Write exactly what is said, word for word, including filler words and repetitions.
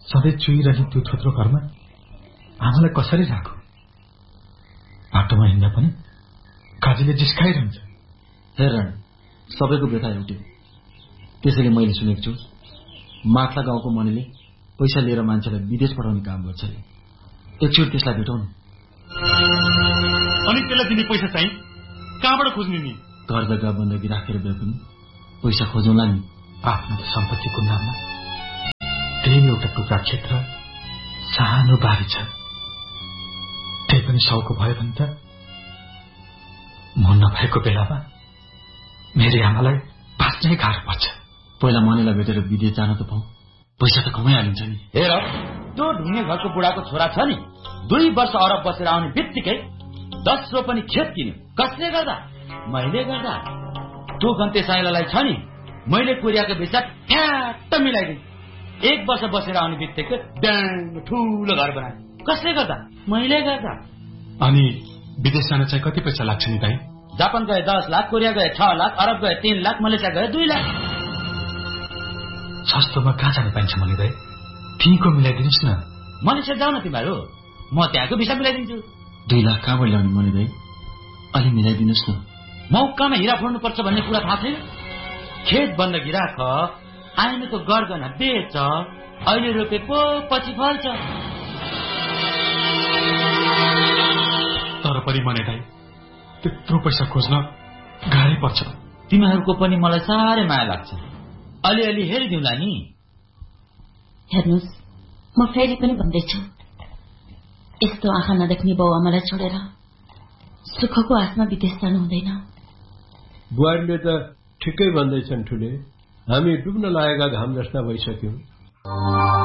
सधैँ चुइरहने त्यो थोत्रो घरमा आमालाई कसरी राखु? बाटोमा हिँड्दा पनि काजीले जिस्काइरहन्छ। हेर रानी, सबैको व्यथा एउटै। त्यसैले मैले सुनेको छु माथला गाउँको मनेले पैसा लिएर मान्छेलाई विदेश पठाउने काम गर्छ। एकचोटि त्यसलाई भेटौँ न। अनि त्यसलाई दिने पैसा चाहिँ कहाँबाट खोज्ने नि? घर जग्गा बन्दगी राखेर भए पनि पैसा खोजौँला नि। आफ्नो सम्पत्तिको नाममा त्यही एउटा टुक्रा क्षेत्र, सानो बारी छ। त्यही पनि साउको भयो भने त म नभएको बेलामा मेरी आमालाई बाँच्नै गाह्रो पर्छ। पहिला मनेलाई भेटेर विदेश जान त पाऊ, पैसा त कमाइहालिन्छ नि। हेर, त्यो ढुङ्गे घरको बुढाको छोरा छ नि, दुई वर्ष अरब बसेर आउने बित्तिकै दस रोपनी खेत किन्यो। कसले गर्दा? मैले गर्दा। त्यो गन्ते साइलालाई छ नि, मैले कोरियाको भिसा ठ्याट्ट मिलाइदिएँ। एक वर्ष बसेर आउने बित्तिकै ड्याङ ठुलो घर बनाए। कसले गर्दा? मैले गर्दा। अनि विदेश जान चाहिँ कति पैसा लाग्छ नि दाइ? जापान गए दस लाख, कोरिया गए छ लाख, अरब गए तीन लाख, मलेसिया गए दुई लाख। सस्तोमा कहाँ जान पाइन्छ मले दाइ? त्यहीँको मिलाइदिनुहोस् न। मलेसिया जाऊ न तिमीहरू, म त्यहाँको भिसा मिलाइदिन्छु। दुई लाख कहाँबाट ल्याउने मने दाइ? अलि मिलाइदिनुहोस् न। मौकामा हिरा फोड्नु पर्छ भन्ने कुरा थाहा छैन? खेत बन्दगी राख, आइनको गरगहना बेच, अहिले रोपे पो पछि फल्छ। तर पनि मने दाइ, त्यत्रो पैसा खोज्न गाह्रै पर्छ। तिमीहरूको पनि मलाई साह्रै माया लाग्छ। अलिअलि हेरिदिउँला नि। हेर्नुहोस्, म फेरि पनि भन्दैछु, यस्तो आँखा नदेख्ने बाउ आमालाई छोडेर सुखको आसमा विदेश जानु हुँदैन। बुहारीले त ठिकै भन्दैछन् ठुले। हामी डुब्न लागेका घाम जस्ता भइसक्यौं।